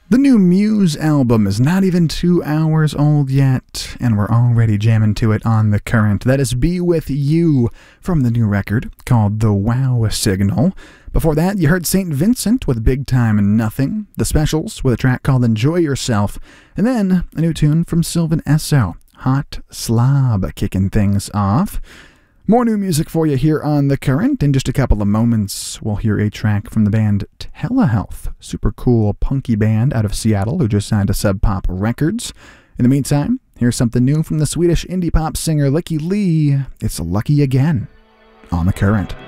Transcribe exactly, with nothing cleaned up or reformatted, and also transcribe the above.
The new Muse album is not even two hours old yet, and we're already jamming to it on The Current. That is Be With You from the new record called The Wow Signal. Before that, you heard Saint Vincent with Big Time and Nothing, The Specials with a track called Enjoy Yourself, and then a new tune from Sylvan Esso, Hot Slob, kicking things off. More new music for you here on The Current. In just a couple of moments, we'll hear a track from the band Telehealth, super cool punky band out of Seattle who just signed to Sub Pop Records. In the meantime, here's something new from the Swedish indie pop singer Lykke Li. It's Lucky Again on The Current.